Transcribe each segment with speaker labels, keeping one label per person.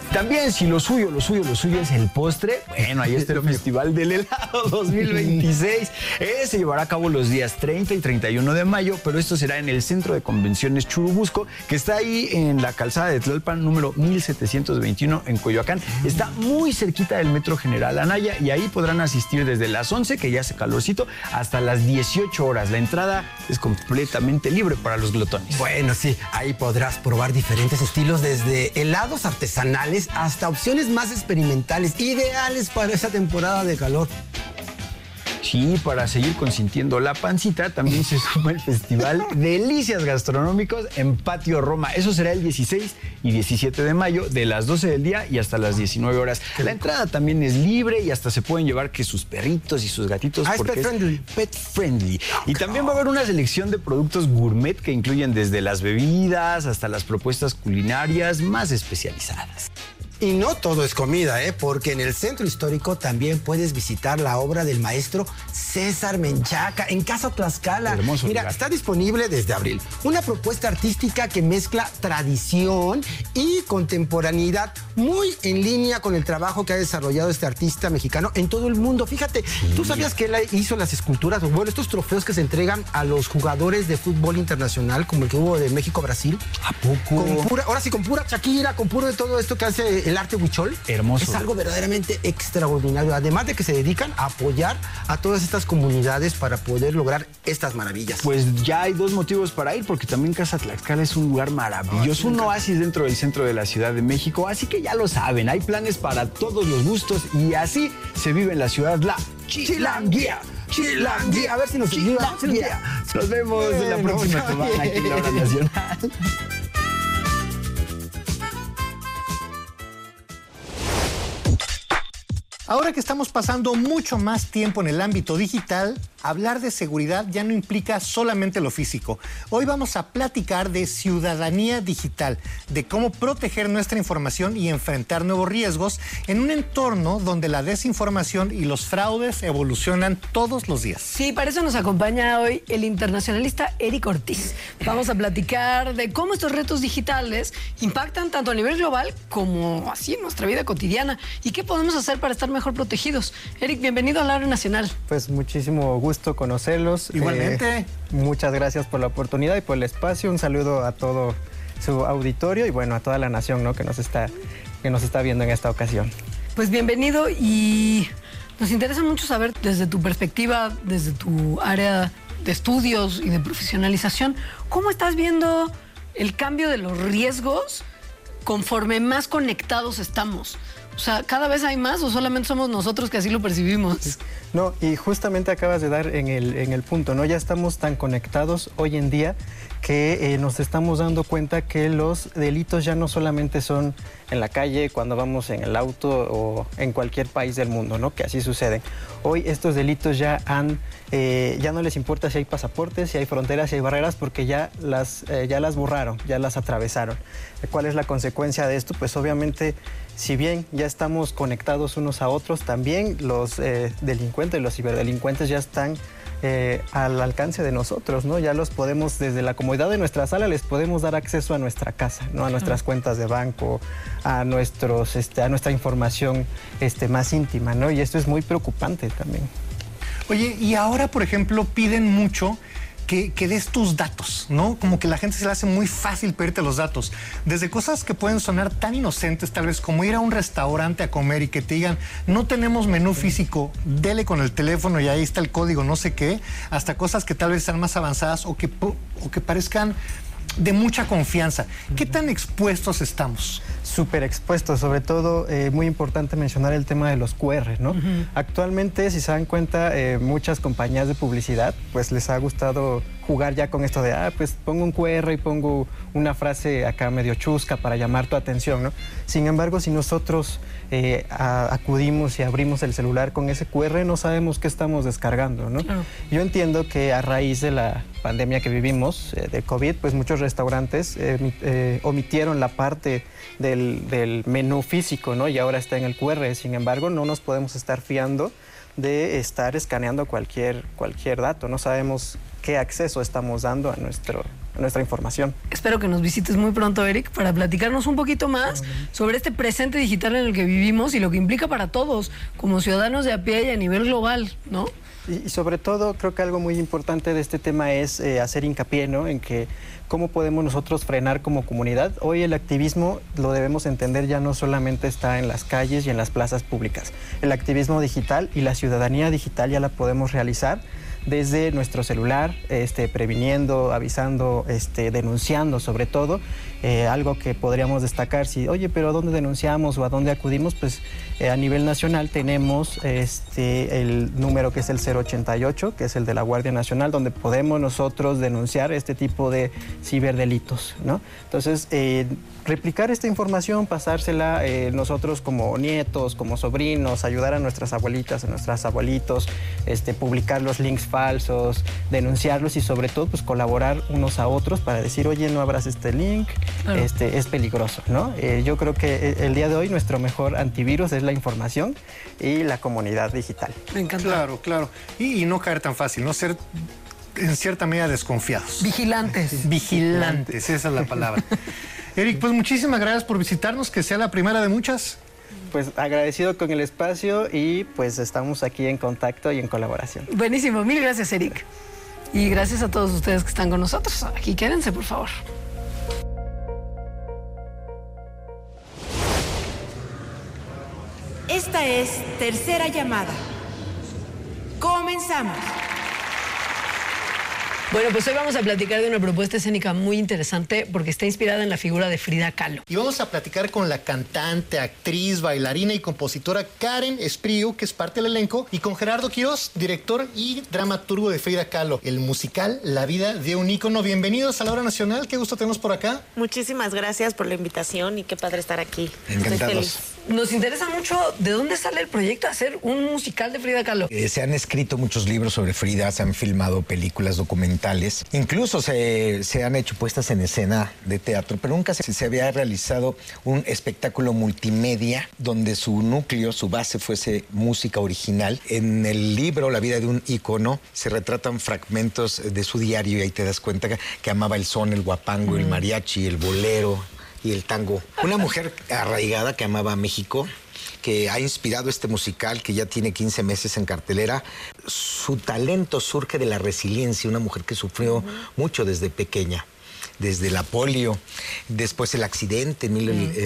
Speaker 1: También, si lo suyo es el postre, bueno, ahí está el Festival del Helado 2026. Se llevará a cabo los días 30 y 31 de mayo, pero esto será en el Centro de Convenciones Churubusco, que está ahí en la calzada de Tlalpan, número 1721 en Coyoacán. Está muy cerquita del Metro General Anaya y ahí podrán asistir desde las 11, que ya hace calorcito, hasta las 18 horas. La entrada es completamente libre para los glotones.
Speaker 2: Bueno, sí, ahí podrás probar diferentes estilos, desde helados artesanales hasta opciones más experimentales, ideales para esta temporada de calor.
Speaker 1: Sí, para seguir consintiendo la pancita, también se suma el Festival Delicias Gastronómicos en Patio Roma. Eso será el 16 y 17 de mayo, de las 12 del día y hasta las 19 horas. La entrada también es libre y hasta se pueden llevar que sus perritos y sus gatitos. Porque es pet friendly. Y también va a haber una selección de productos gourmet que incluyen desde las bebidas hasta las propuestas culinarias más especializadas.
Speaker 2: Y no todo es comida, porque en el Centro Histórico también puedes visitar la obra del maestro César Menchaca en Casa Tlaxcala.
Speaker 1: Hermoso
Speaker 2: Mira,
Speaker 1: lugar.
Speaker 2: está disponible desde abril. Una propuesta artística que mezcla tradición y contemporaneidad, muy en línea con el trabajo que ha desarrollado este artista mexicano en todo el mundo. Fíjate, ¿tú sabías que él hizo las esculturas, bueno, estos trofeos que se entregan a los jugadores de fútbol internacional, como el que hubo de México-Brasil?
Speaker 1: ¿A poco?
Speaker 2: Ahora sí, con pura Shakira, con puro de todo esto que hace el arte huichol.
Speaker 1: Hermoso.
Speaker 2: Es algo verdaderamente extraordinario. Además de que se dedican a apoyar a todas estas comunidades para poder lograr estas maravillas.
Speaker 1: Pues ya hay dos motivos para ir, porque también Casa Tlaxcala es un lugar maravilloso, un oasis dentro del centro de la Ciudad de México, así que ya lo saben, hay planes para todos los gustos y así se vive en la ciudad la Chilanguía. Chilanguía.
Speaker 2: A ver si nos
Speaker 1: Chilanguía. Nos vemos en la próxima semana aquí en la Hora Nacional.
Speaker 3: Ahora que estamos pasando mucho más tiempo en el ámbito digital, hablar de seguridad ya no implica solamente lo físico. Hoy vamos a platicar de ciudadanía digital, de cómo proteger nuestra información y enfrentar nuevos riesgos en un entorno donde la desinformación y los fraudes evolucionan todos los días.
Speaker 4: Sí, para eso nos acompaña hoy el internacionalista Eric Ortiz. Vamos a platicar de cómo estos retos digitales impactan tanto a nivel global como así en nuestra vida cotidiana y qué podemos hacer para estar mejor protegidos. Eric, bienvenido a la Hora Nacional.
Speaker 5: Pues muchísimo gusto conocerlos.
Speaker 3: Igualmente.
Speaker 5: Muchas gracias por la oportunidad y por el espacio. Un saludo a todo su auditorio y bueno, a toda la nación, ¿no?, que nos está viendo en esta ocasión.
Speaker 4: Pues bienvenido y nos interesa mucho saber desde tu perspectiva, desde tu área de estudios y de profesionalización, ¿cómo estás viendo el cambio de los riesgos conforme más conectados estamos? O sea, ¿cada vez hay más o solamente somos nosotros que así lo percibimos?
Speaker 5: No, y justamente acabas de dar en el punto, ¿no? Ya estamos tan conectados hoy en día que nos estamos dando cuenta que los delitos ya no solamente son en la calle, cuando vamos en el auto o en cualquier país del mundo, ¿no?, que así suceden. Hoy estos delitos ya no les importa si hay pasaportes, si hay fronteras, si hay barreras, porque ya las borraron, ya las atravesaron. ¿Cuál es la consecuencia de esto? Pues obviamente, si bien ya estamos conectados unos a otros, también los delincuentes, los ciberdelincuentes ya están al alcance de nosotros, ¿no? Ya los podemos, desde la comodidad de nuestra sala, les podemos dar acceso a nuestra casa, ¿no?, a nuestras cuentas de banco, a nuestra información más íntima, ¿no? Y esto es muy preocupante también.
Speaker 3: Oye, y ahora, por ejemplo, piden mucho que des tus datos, ¿no? Como que la gente se le hace muy fácil pedirte los datos. Desde cosas que pueden sonar tan inocentes, tal vez como ir a un restaurante a comer y que te digan, no tenemos menú físico, dele con el teléfono y ahí está el código, no sé qué, hasta cosas que tal vez sean más avanzadas o que parezcan de mucha confianza. ¿Qué tan expuestos estamos?
Speaker 5: Súper expuestos, sobre todo muy importante mencionar el tema de los QR, ¿no? Actualmente, si se dan cuenta, muchas compañías de publicidad pues les ha gustado jugar ya con esto de, pues pongo un QR y pongo una frase acá medio chusca para llamar tu atención, ¿no? Sin embargo, si nosotros acudimos y abrimos el celular con ese QR, no sabemos qué estamos descargando, ¿no? Claro. Yo entiendo que a raíz de la pandemia que vivimos, de COVID, pues muchos restaurantes omitieron la parte del menú físico, ¿no? Y ahora está en el QR. Sin embargo, no nos podemos estar fiando de estar escaneando cualquier dato. No sabemos qué acceso estamos dando a nuestra información.
Speaker 4: Espero que nos visites muy pronto, Eric, para platicarnos un poquito más sobre este presente digital en el que vivimos y lo que implica para todos, como ciudadanos de a pie y a nivel global, ¿no?
Speaker 5: Y sobre todo, creo que algo muy importante de este tema es hacer hincapié, ¿no?, en que cómo podemos nosotros frenar como comunidad. Hoy el activismo, lo debemos entender, ya no solamente está en las calles y en las plazas públicas. El activismo digital y la ciudadanía digital ya la podemos realizar desde nuestro celular, previniendo, avisando, denunciando sobre todo. Algo que podríamos destacar, pero ¿a dónde denunciamos o a dónde acudimos? Pues a nivel nacional tenemos el número que es el 088, que es el de la Guardia Nacional, donde podemos nosotros denunciar este tipo de ciberdelitos, ¿no? Entonces, replicar esta información, pasársela nosotros como nietos, como sobrinos, ayudar a nuestras abuelitas, a nuestros abuelitos, publicar los links falsos, denunciarlos y sobre todo pues colaborar unos a otros para decir, oye, no abras este link, claro, es peligroso, ¿no? Yo creo que el día de hoy nuestro mejor antivirus es la información y la comunidad digital.
Speaker 4: Me encanta.
Speaker 3: Claro, claro. Y no caer tan fácil, no ser en cierta medida desconfiados.
Speaker 4: Vigilantes.
Speaker 3: Vigilantes, esa es la palabra. Eric, pues muchísimas gracias por visitarnos, que sea la primera de muchas.
Speaker 5: Pues agradecido con el espacio y pues estamos aquí en contacto y en colaboración.
Speaker 4: Buenísimo, mil gracias, Eric. Y gracias a todos ustedes que están con nosotros. Aquí quédense, por favor.
Speaker 6: Esta es Tercera Llamada. Comenzamos.
Speaker 4: Bueno, pues hoy vamos a platicar de una propuesta escénica muy interesante porque está inspirada en la figura de Frida Kahlo.
Speaker 3: Y vamos a platicar con la cantante, actriz, bailarina y compositora Karen Espriu, que es parte del elenco, y con Gerardo Quirós, director y dramaturgo de Frida Kahlo, el musical La vida de un ícono. Bienvenidos a la Hora Nacional, qué gusto tenemos por acá.
Speaker 7: Muchísimas gracias por la invitación y qué padre estar aquí.
Speaker 8: Encantados.
Speaker 4: Nos interesa mucho de dónde sale el proyecto de hacer un musical de Frida Kahlo.
Speaker 8: Se han escrito muchos libros sobre Frida, se han filmado películas documentales, incluso se han hecho puestas en escena de teatro, pero nunca se había realizado un espectáculo multimedia donde su núcleo, su base fuese música original. En el libro La vida de un ícono se retratan fragmentos de su diario y ahí te das cuenta que amaba el son, el guapango, el mariachi, el bolero y el tango. Una mujer arraigada que amaba a México, que ha inspirado este musical que ya tiene 15 meses en cartelera. Su talento surge de la resiliencia, una mujer que sufrió mucho desde pequeña, desde la polio, después el accidente en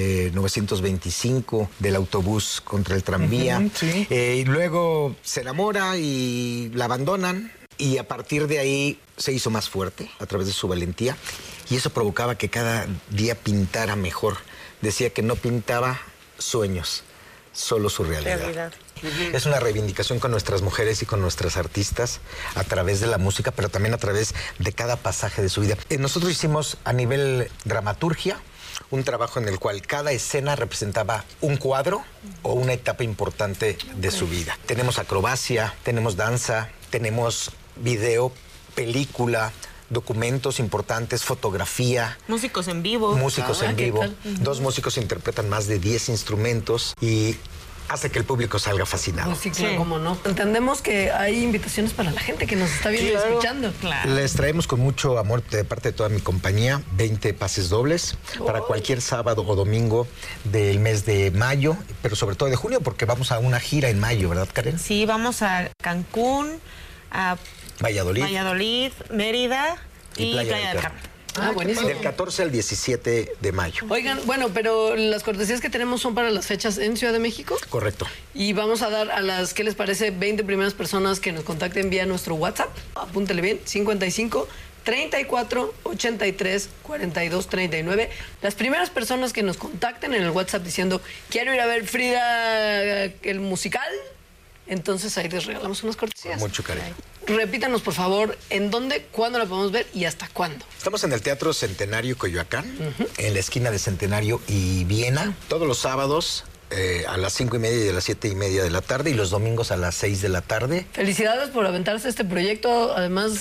Speaker 8: 1925 del autobús contra el tranvía, y luego se enamora y la abandonan. Y a partir de ahí se hizo más fuerte a través de su valentía y eso provocaba que cada día pintara mejor. Decía que no pintaba sueños, solo su realidad. Es una reivindicación con nuestras mujeres y con nuestras artistas a través de la música, pero también a través de cada pasaje de su vida. Nosotros hicimos a nivel dramaturgia un trabajo en el cual cada escena representaba un cuadro o una etapa importante de su vida. Tenemos acrobacia, tenemos danza, tenemos video, película, documentos importantes, fotografía.
Speaker 7: Músicos en vivo.
Speaker 8: Músicos en vivo. Dos músicos interpretan más de 10 instrumentos y hace que el público salga fascinado.
Speaker 4: Pues sí, claro, cómo no. Entendemos que hay invitaciones para la gente que nos está viendo y escuchando.
Speaker 7: Claro.
Speaker 8: Les traemos con mucho amor de parte de toda mi compañía 20 pases dobles para cualquier sábado o domingo del mes de mayo, pero sobre todo de junio, porque vamos a una gira en mayo, ¿verdad, Karen?
Speaker 7: Sí, vamos a Cancún, a Valladolid, Mérida y Playa del Carmen.
Speaker 4: Buenísimo.
Speaker 8: Del 14 al 17 de mayo.
Speaker 4: Oigan, bueno, pero las cortesías que tenemos son para las fechas en Ciudad de México.
Speaker 8: Correcto.
Speaker 4: Y vamos a dar a las, ¿qué les parece? 20 primeras personas que nos contacten vía nuestro WhatsApp. Apúntele bien, 55 34 83 42 39. Las primeras personas que nos contacten en el WhatsApp diciendo, quiero ir a ver Frida, el musical, entonces ahí les regalamos unas cortesías.
Speaker 8: Con mucho cariño.
Speaker 4: Repítanos, por favor, ¿en dónde, cuándo la podemos ver y hasta cuándo?
Speaker 8: Estamos en el Teatro Centenario Coyoacán, en la esquina de Centenario y Viena, todos los sábados a las 5:30 y a las 7:30 de la tarde y los domingos a las 6 de la tarde.
Speaker 4: Felicidades por aventarse este proyecto, además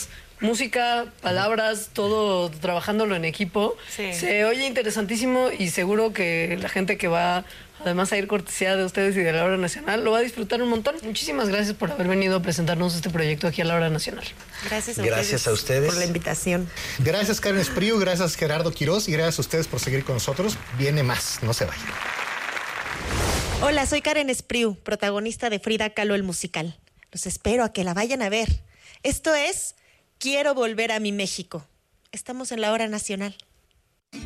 Speaker 4: música, palabras, todo trabajándolo en equipo. Sí. Se oye interesantísimo y seguro que la gente que va además a ir cortesía de ustedes y de la Hora Nacional lo va a disfrutar un montón. Muchísimas gracias por haber venido a presentarnos este proyecto aquí a la Hora Nacional.
Speaker 8: Gracias a ustedes
Speaker 7: por la invitación.
Speaker 3: Gracias Karen Espriu, gracias Gerardo Quirós y gracias a ustedes por seguir con nosotros. Viene más, no se vayan.
Speaker 9: Hola, soy Karen Espriu, protagonista de Frida Kahlo el musical. Los espero a que la vayan a ver. Esto es Quiero volver a mi México. Estamos en la Hora Nacional.